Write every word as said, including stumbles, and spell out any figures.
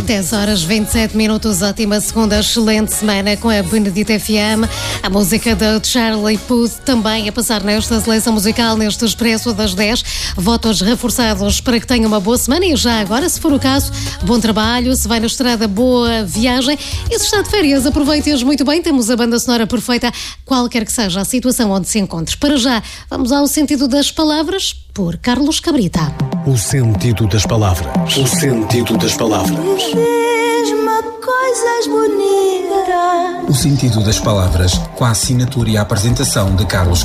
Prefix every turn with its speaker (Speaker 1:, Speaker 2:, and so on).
Speaker 1: dez horas vinte e sete minutos, ótima segunda, excelente semana com a Benedita F M. A música da Charlie Puth também a passar nesta seleção musical, neste Expresso das dez. Votos reforçados para que tenha uma boa semana e já agora, se for o caso, bom trabalho, se vai na estrada, boa viagem e se está de férias, aproveite-as muito bem. Temos a banda sonora perfeita, qualquer que seja a situação onde se encontre. Para já, vamos ao sentido das palavras, por Carlos Cabrita.
Speaker 2: O sentido das palavras. O sentido das palavras.
Speaker 3: Diz-me coisas bonitas.
Speaker 4: O sentido das palavras, com a assinatura e a apresentação de Carlos